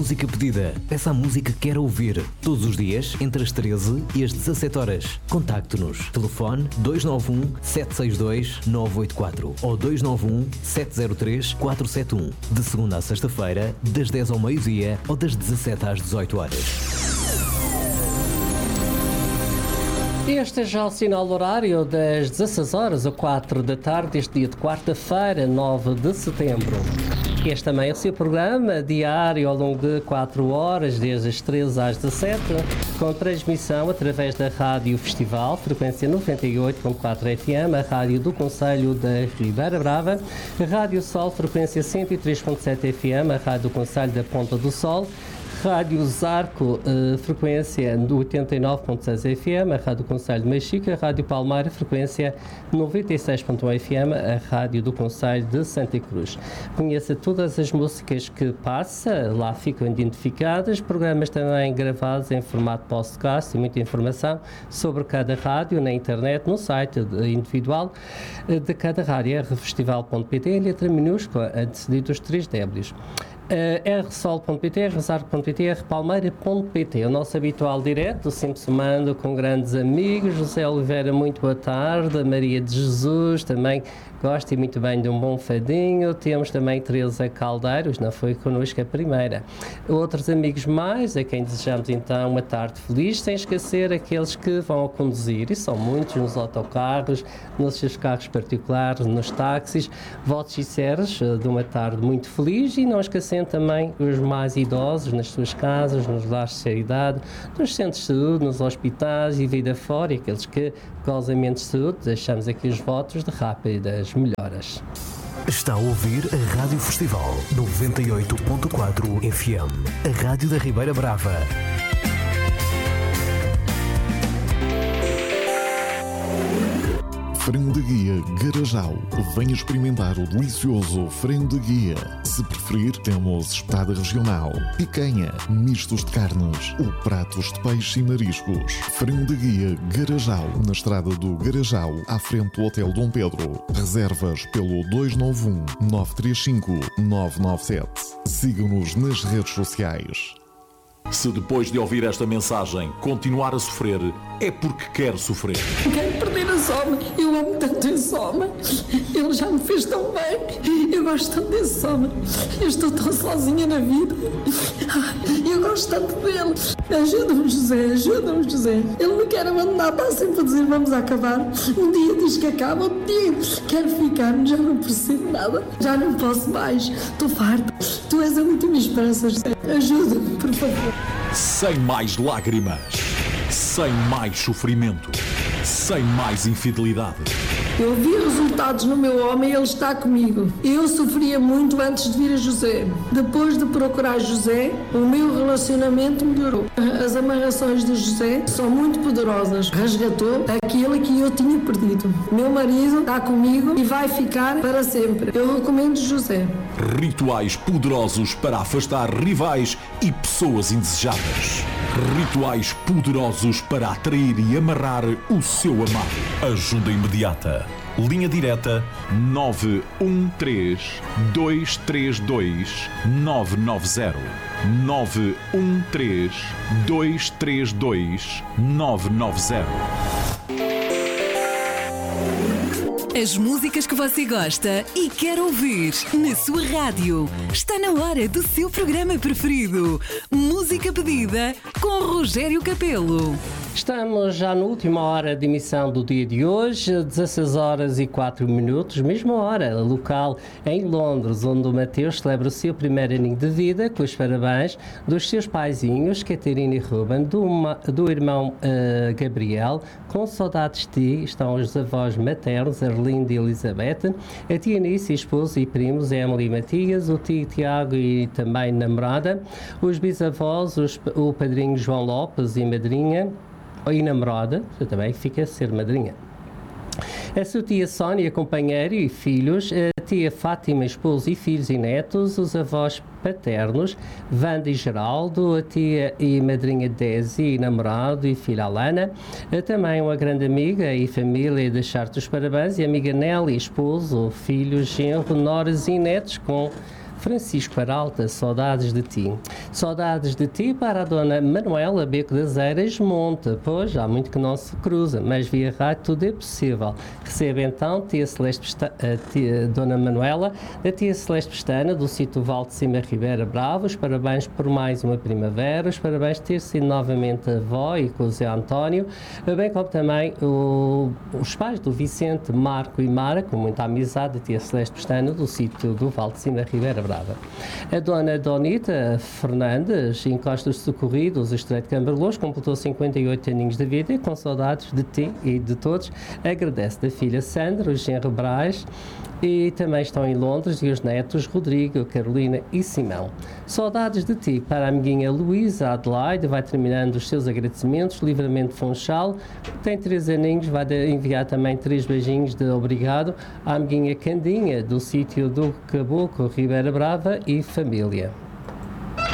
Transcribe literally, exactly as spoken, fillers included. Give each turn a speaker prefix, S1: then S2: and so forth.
S1: música pedida. Peça a música que quer ouvir. Todos os dias, entre as treze e as dezassete horas. Contacte-nos. Telefone dois nove um, sete seis dois, nove oito quatro ou dois nove um, sete zero três, quatro sete um. De segunda a sexta-feira, das dez ao meio-dia ou das dezassete às dezoito horas.
S2: Este é já o sinal horário das dezasseis horas a quatro da tarde, este dia de quarta-feira, nove de setembro. Este também é o seu programa diário ao longo de quatro horas, desde as treze às dezassete, com transmissão através da Rádio Festival, frequência noventa e oito ponto quatro F M, a Rádio do Concelho da Ribeira Brava, a Rádio Sol, frequência cento e três ponto sete F M, a Rádio do Concelho da Ponta do Sol, Rádio Zarco, uh, frequência oitenta e nove ponto seis F M, a Rádio do Concelho de Mexica, a Rádio Palmeira, frequência noventa e seis ponto um F M, a Rádio do Concelho de Santa Cruz. Conheça todas as músicas que passa, lá ficam identificadas, programas também gravados em formato podcast e muita informação sobre cada rádio na internet, no site individual de cada rádio, r festival ponto p t, em letra minúscula, antecedido dos três Ws. Uh, r sol ponto p t, r zarco ponto p t, r palmeira ponto p t. O nosso habitual direto, sempre somando com grandes amigos. José Oliveira, muito boa tarde. A Maria de Jesus também gosta e muito bem de um bom fadinho. Temos também Teresa Caldeiros, não foi connosco a primeira. Outros amigos mais, a quem desejamos então uma tarde feliz, sem esquecer aqueles que vão a conduzir, e são muitos, nos autocarros, nos seus carros particulares, nos táxis. Votos sinceros de uma tarde muito feliz, e não esquecendo também os mais idosos nas suas casas, nos lares de seriedade, nos centros de saúde, nos hospitais e vida fora, e aqueles que causamentos de saúde, deixamos aqui os votos de rápidas melhoras.
S1: Está a ouvir a Rádio Festival noventa e oito ponto quatro F M, a Rádio da Ribeira Brava.
S3: Frango de Guia Garajal. Venha experimentar o delicioso frango de guia. Se preferir, temos espetada regional, picanha, mistos de carnes ou pratos de peixe e mariscos. Frango de Guia Garajal, na estrada do Garajal, à frente do Hotel Dom Pedro. Reservas pelo dois nove um, nove três cinco, nove nove sete. Siga-nos nas redes sociais.
S4: Se depois de ouvir esta mensagem continuar a sofrer, é porque quer sofrer.
S5: Quero perder esse homem. Eu amo tanto esse homem. Ele já me fez tão bem. Eu gosto tanto desse homem. Eu estou tão sozinha na vida. Eu gosto tanto dele. Ajuda-me, José. Ajuda-me, José. Ele me quer abandonar. Está sempre a dizer vamos acabar. Um dia diz que acaba. Outro dia quero ficar. Já não percebo nada. Já não posso mais. Estou farta. Tu és a última esperança, José. Ajuda-me, por favor.
S4: Sem mais lágrimas, sem mais sofrimento, sem mais infidelidade.
S5: Eu vi resultados no meu homem e ele está comigo. Eu sofria muito antes de vir a José. Depois de procurar José, o meu relacionamento melhorou. As amarrações de José são muito poderosas. Resgatou aquilo que eu tinha perdido. Meu marido está comigo e vai ficar para sempre. Eu recomendo José.
S4: Rituais poderosos para afastar rivais e pessoas indesejadas. Rituais poderosos para atrair e amarrar o seu amado. Ajuda imediata. Linha direta nove um três, dois três dois, nove nove zero. nove um três, dois três dois, nove nove zero.
S6: As músicas que você gosta e quer ouvir na sua rádio. Está na hora do seu programa preferido. Música pedida com Rogério Capelo.
S2: Estamos já na última hora de emissão do dia de hoje, dezasseis horas e quatro minutos, mesma hora, local em Londres, onde o Mateus celebra o seu primeiro aninho de vida, com os parabéns dos seus paizinhos, Catarina e Ruben, do, do irmão uh, Gabriel. Com saudades de ti estão os avós maternos, Arlinda e Elizabeth, a tia Nice, esposa e primos, Emily e Matias, o tio Tiago e também namorada, os bisavós, os, o padrinho João Lopes e madrinha, e namorada, também fica a ser madrinha. A sua tia Sónia, companheiro e filhos, a tia Fátima, esposo e filhos e netos, os avós paternos, Wanda e Geraldo, a tia e madrinha Desi e namorado e filha Alana, também uma grande amiga e família deixar-te os parabéns, e a amiga Nelly, esposo, filhos, genro, noras e netos, com Francisco Peralta, saudades de ti. Saudades de ti para a dona Manuela Beco das Eiras Monte, pois há muito que não se cruza, mas via rádio tudo é possível. Recebe então tia Celeste Pesta, a tia, dona Manuela, da tia Celeste Pestana, do sítio Val de Cima Ribeira Bravo, os parabéns por mais uma primavera, os parabéns de ter sido novamente a avó e com o Zé António, bem como também o, os pais do Vicente, Marco e Mara, com muita amizade, a tia Celeste Pestana, do sítio do Val de Cima Ribeira Brava. A dona Donita Fernandes, Encosta dos Socorridos, Estreito de Camberloos, completou cinquenta e oito aninhos de vida e com saudades de ti e de todos, agradece da filha Sandra, o genro Braz, e também estão em Londres e os netos Rodrigo, Carolina e Simão. Saudades de ti para a amiguinha Luísa Adelaide, vai terminando os seus agradecimentos, Livramento Funchal, tem três aninhos, vai enviar também três beijinhos de obrigado à amiguinha Candinha, do sítio do Caboclo, Ribeira Brava e família.